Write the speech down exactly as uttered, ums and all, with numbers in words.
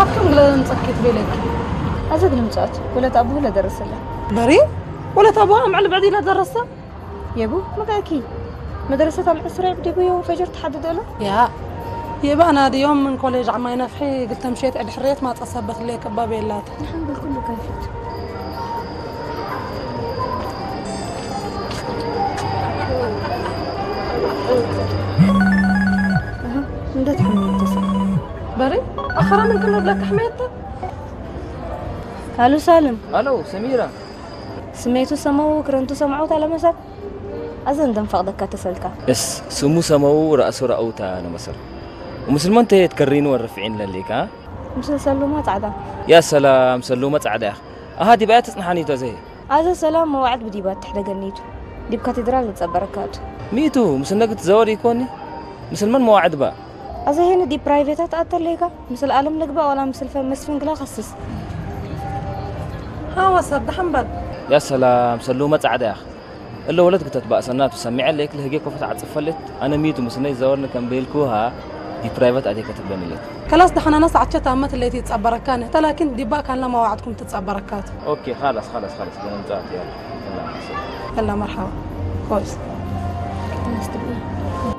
خاطكم ولا نسكت بلك أزد المسات ولا تأبوه لا درس له بري ولا تأبوه أم على بعدي لا درسه يابو مقاكي مدرسة العسرة يبدي بيو فجر تحدد له يا يبقى أنا دي يوم من كوليج عماي نفحي قلت مشيت عند حريت ما تصبت لي كبابي اللات الحمد لله كله كيفت أها من ده تحمل تسمع بري أخرى من كل لك حميته الو سالم الو سميرة سميتو سمو كرنتو سمعوت على مسا أزن دم فقدك تسلكا اس سمو سمو رأسو رأوتا أنا مصر ومسلمان تكرين والرفعين لليك ها مسل سلومات عدا يا سلام سلومات عدا أهدي بقى تصنحاني توزي هذا سلام موعد بديبات تحت جنيتو دي بكاتدرال تصبركات ميتو مسلنا قلت زوري يكوني مسلمان موعد بقى هذا هنا دي برايفيتات أتر ليكا مثل عالم لقبة ولا مثل فم مسفن كلا خصص ها وصد حنبل يا سلام سلومات عدا إلا ولد قلت بقى سنات وسمع لك لهجيك وفتح عتصفلت أنا ميتو مسلنا يزورنا كان بيلكوها دي برايفت أديك تبني لك خلاص دحنا ناس عتشت أمت اللي تتصبركان لكن دي بقى كان لما وعدكم تتصبركات أوكي خلاص خلاص خلاص أنا متعاطي يلا يلا يلا مرحبا كويس نستبقى